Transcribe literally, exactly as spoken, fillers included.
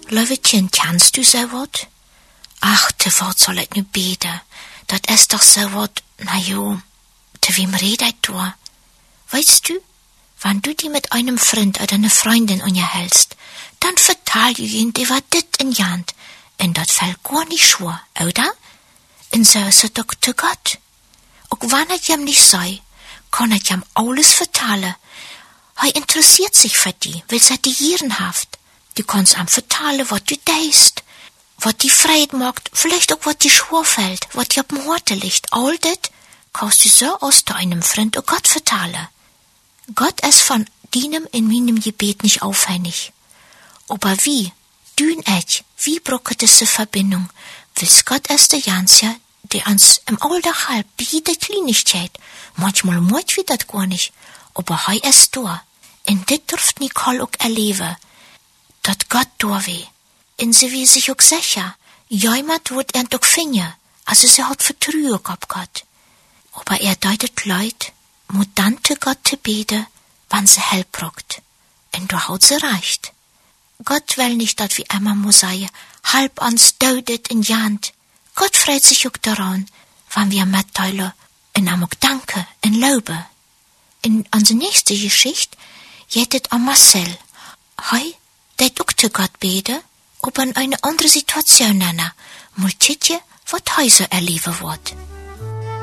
Löwetchen, kennst du so wat? Ach, te wat soll ich nu beten? Dat ist doch so wat, na jo, te wem redet du? Weißt du, wenn du die mit einem Freund oder einer Freundin unterhältst, dann vertal du ihnen, die war dit in Jand, und dat fällt gar nicht schwer, oder? Und so ist es doch zu Gott. Auch wenn es ihm nicht sei, kann er ihm alles vertalen. Er interessiert sich für die, weil er die Jieren haft. Du kannst ihm vertalen, was du denkst, was die Freude macht, vielleicht auch was die schwer fällt, was dir auf dem Herzen liegt. All das kannst du so aus deinem Freund und Gott vertalen. Gott ist von deinem in meinem Gebet nicht aufhängig. Aber wie, du und ich, wie braucht diese Verbindung? Willst Gott ist der Ganze, der uns im Alltag halb, bei jeder Kleinigkeit, manchmal möcht wir das gar nicht, aber er ist da. Und das dürft Nicole auch erleben, dass Gott da weh. Und sie will sich auch sicher, jemand wird er doch finden, also sie hat Vertrauen auf Gott. Aber er deutet Leute, muss dann zu Gott zu beten, wenn sie Hilfe braucht. Und da hat sie recht. Gott will nicht, dass wir immer muss sagen, halb uns daudet in Jand. Gott freut sich auch daran, wenn wir mitteilen und ihm auch danken und loben. In unserer nächsten Geschichte geht es um Marcel. Hei, der auch zu Gott beten, aber in eine andere Situation nennen. Mal schauen, was heute so erleben wird.